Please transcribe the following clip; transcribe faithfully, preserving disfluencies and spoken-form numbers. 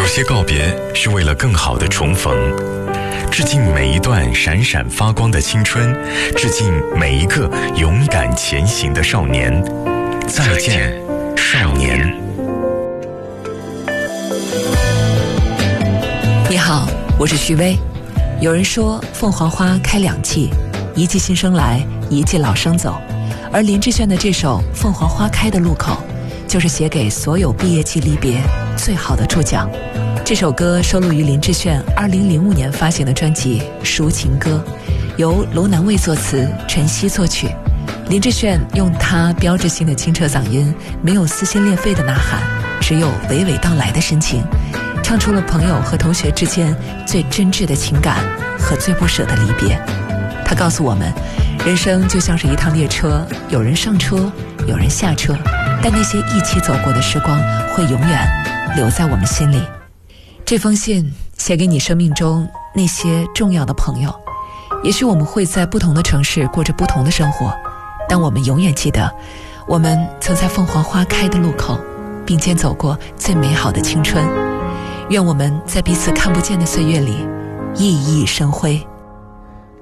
些告别是为了更好的重逢，致敬每一段闪闪发光的青春，致敬每一个勇敢前行的少年。再见，少年。 你好，我是徐薇。有人说凤凰花开两季，一季新生来，一季老生走。而林志炫的这首《凤凰花开的路口》，就是写给所有毕业季离别最好的注脚。这首歌收录于林志炫二零零五年发行的专辑《抒情歌》，由罗南卫作词，陈曦作曲。林志炫用他标志性的清澈嗓音，没有撕心裂肺的呐喊，只有娓娓道来的深情，唱出了朋友和同学之间最真挚的情感和最不舍的离别。他告诉我们，人生就像是一趟列车，有人上车，有人下车，但那些一起走过的时光会永远留在我们心里。这封信写给你生命中那些重要的朋友，也许我们会在不同的城市过着不同的生活，但我们永远记得，我们曾在凤凰花开的路口并肩走过最美好的青春。愿我们在彼此看不见的岁月里熠熠生辉。